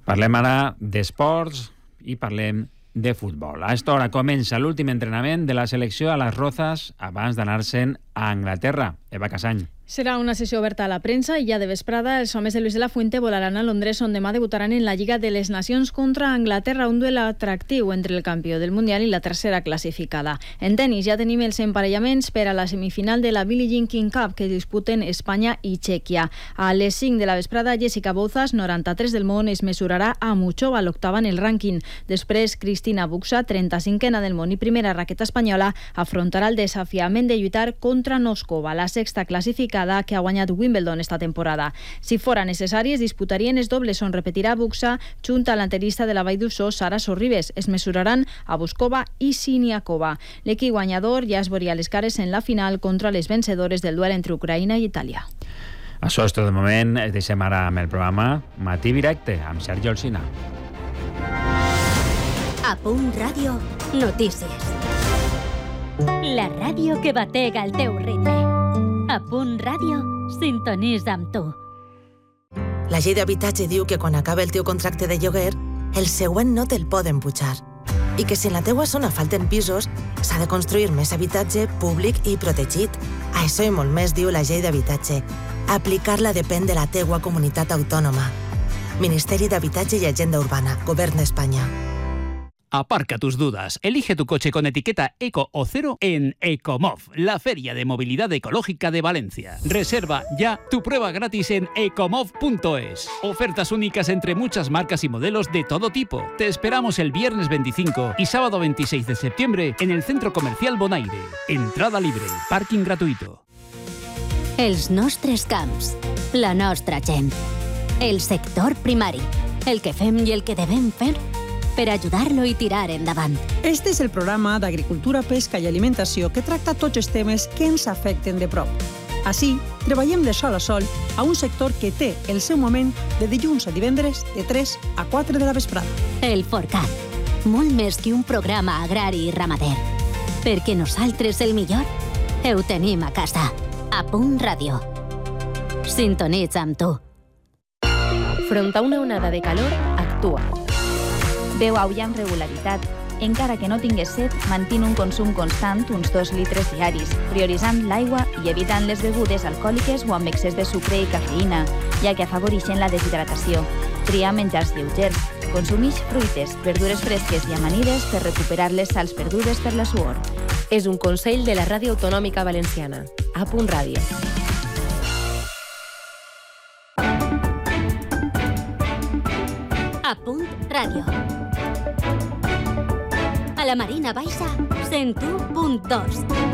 Parlem ara d'esports i parlem de futbol. A aquesta hora comença l'últim entrenament de la selecció a les Rozas abans d'anar-se'n a Anglaterra. Eva Casany. Serà una sessió oberta a la premsa i ja de vesprada els homes de Luis de la Fuente volaran a Londres, on demà debutaran en la Lliga de les Nacions contra Anglaterra, un duel atractiu entre el campió del Mundial i la tercera classificada. En tenis ja tenim els emparellaments per a la semifinal de la Billie Jean King Cup que disputen Espanya i Txèquia. A les 5 de la vesprada, Jessica Bouzas, 93 del món, es mesurarà a Muchova, l'octava en el rànquing. Després, Cristina Buxa, 35a del món i primera raqueta espanyola, afrontarà el desafiament de lluitar contra Noskova, la sexta classificada que ha guanyat Wimbledon esta temporada. Si fora necessari, es disputarien els dobles, on repetirà Buxa junt a l'anterista de la Vall d'Uixó, Sara Sorribes. Es mesuraran a Buskova i Siniakova. L'equip guanyador ja es veuria les cares en la final contra les vencedores del duel entre Ucraïna i Itàlia. Això és tot de moment. Es deixem ara amb el programa Matí Directe amb Sergi Alsina. A Punt Ràdio, notícies. La ràdio que batega el teu ritme. A Punt Ràdio, sintonitza amb tu. La llei d'habitatge diu que quan acaba el teu contracte de lloguer, el següent no te'l poden pujar. I que si en la teua zona falten pisos, s'ha de construir més habitatge públic i protegit. Això i molt més diu la llei d'habitatge. Aplicar-la depèn de la teua comunitat autònoma. Ministeri d'Habitatge i Agenda Urbana, Govern d'Espanya. Aparca tus dudas. Elige tu coche con etiqueta Eco o Cero en Ecomov, la feria de movilidad ecológica de Valencia. Reserva ya tu prueba gratis en ecomov.es. Ofertas únicas entre muchas marcas y modelos de todo tipo. Te esperamos el viernes 25 y sábado 26 de septiembre en el Centro Comercial Bonaire. Entrada libre, parking gratuito. Els nostres camps, la nostra gent, el sector primari, el que fem i el que devem fer per ajudar-lo i tirar endavant. Este és el programa d'Agricultura, Pesca i Alimentació que tracta tots els temes que ens afecten de prop. Així, treballem de sol a sol a un sector que té el seu moment de dilluns a divendres de 3 a 4 de la vesprada. El Forcat, molt més que un programa agrari i ramader. Perquè nosaltres el millor ho tenim a casa. A Punt Ràdio. Sintonitza amb tu. Front a una onada de calor, actua. Beu aigua amb regularitat. Encara que no tingues set, mantén un consum constant, uns 2 litres diaris, prioritzant l'aigua i evitant les begudes alcohòliques o amb excés de sucre i cafeïna, ja que afavoreixen la deshidratació. Tria menjars lleugers. Consumix fruites, verdures fresques i amanides per recuperar les sals perdudes per la suor. És un consell de la Ràdio Autonòmica Valenciana. A Punt Ràdio. A Punt Ràdio. A la Marina Baixa, 101.2.